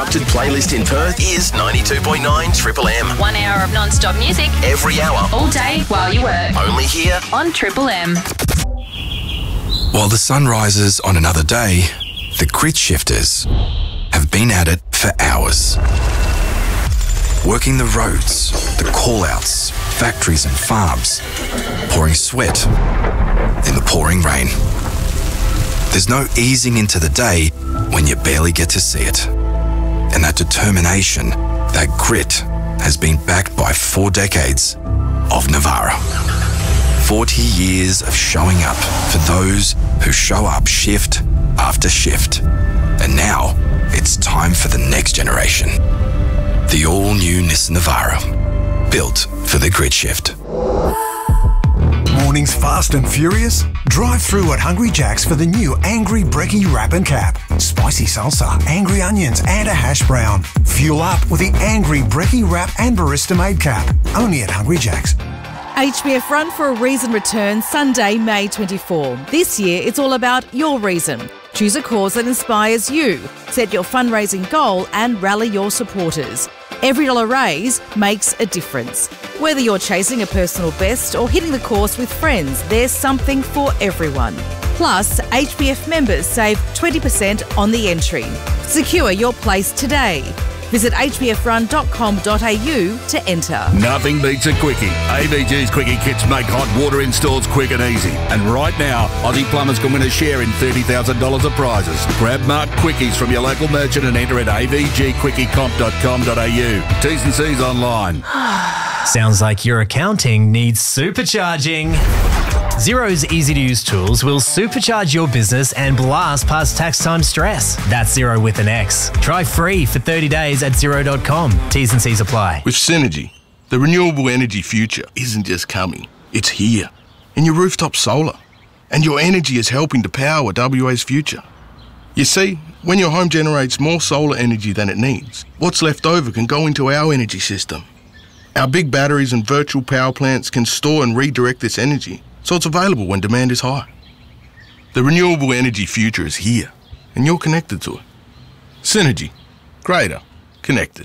uninterrupted playlist in Perth is 92.9 Triple M. 1 hour of non-stop music. Every hour. All day while you work. Only here on Triple M. While the sun rises on another day, the grid shifters have been at it for hours. Working the roads, the call-outs, factories and farms, pouring sweat in the pouring rain. There's no easing into the day when you barely get to see it. And that determination, that grit, has been backed by 4 decades of Navara. 40 years of showing up for those who show up shift after shift. And now it's time for the next generation. The all-new Nissan Navara, built for the grid shift. Mornings fast and furious? Drive through at Hungry Jack's for the new Angry Brekkie Wrap and Cap. Spicy salsa, angry onions and a hash brown. Fuel up with the Angry Brekkie Wrap and Barista Made Cap. Only at Hungry Jack's. HBF Run for a Reason returns Sunday, May 24. This year, it's all about your reason. Choose a cause that inspires you, set your fundraising goal and rally your supporters. Every dollar raised makes a difference. Whether you're chasing a personal best or hitting the course with friends, there's something for everyone. Plus, HBF members save 20% on the entry. Secure your place today. Visit hbfrun.com.au to enter. Nothing beats a quickie. AVG's Quickie Kits make hot water installs quick and easy. And right now, Aussie plumbers can win a share in $30,000 of prizes. Grab marked quickies from your local merchant and enter at avgquickiecomp.com.au. T's and C's online. Sounds like your accounting needs supercharging. Xero's easy-to-use tools will supercharge your business and blast past tax time stress. That's Xero with an X. Try free for 30 days at Xero.com. T's and C's apply. With Synergy, the renewable energy future isn't just coming, it's here. In your rooftop solar. And your energy is helping to power WA's future. You see, when your home generates more solar energy than it needs, what's left over can go into our energy system. Our big batteries and virtual power plants can store and redirect this energy, so it's available when demand is high. The renewable energy future is here, and you're connected to it. Synergy. Greater. Connected.